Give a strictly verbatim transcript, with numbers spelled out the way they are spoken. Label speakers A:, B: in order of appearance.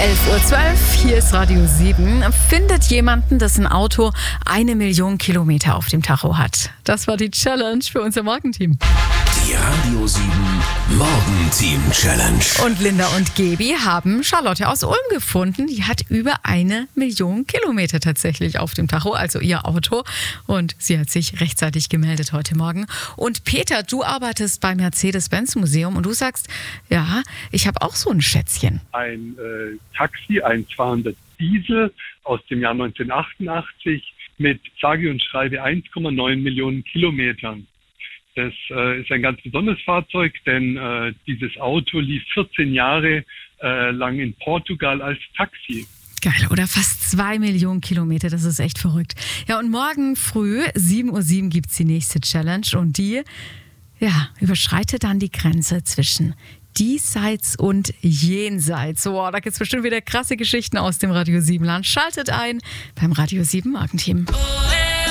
A: elf Uhr zwölf, hier ist Radio sieben. Findet jemanden, dessen Auto eine Million Kilometer auf dem Tacho hat? Das war die Challenge für unser Morgenteam.
B: Die Radio sieben Morgenteam Challenge.
A: Und Linda und Gebi haben Charlotte aus Ulm gefunden. Die hat über eine Million Kilometer tatsächlich auf dem Tacho, also ihr Auto. Und sie hat sich rechtzeitig gemeldet heute Morgen. Und Peter, du arbeitest beim Mercedes-Benz-Museum und du sagst, ja, ich habe auch so ein Schätzchen.
C: Ein äh, Taxi, ein zweihundert Diesel aus dem Jahr neunzehnhundertachtundachtzig mit sage und schreibe eins Komma neun Millionen Kilometern. Das äh, ist ein ganz besonderes Fahrzeug, denn äh, dieses Auto lief vierzehn Jahre äh, lang in Portugal als Taxi.
A: Geil, oder fast zwei Millionen Kilometer, das ist echt verrückt. Ja, und morgen früh, sieben Uhr sieben, gibt es die nächste Challenge und die, ja, überschreitet dann die Grenze zwischen diesseits und jenseits. Wow, da gibt es bestimmt wieder krasse Geschichten aus dem Radio sieben Land. Schaltet ein beim Radio sieben Morgenteam.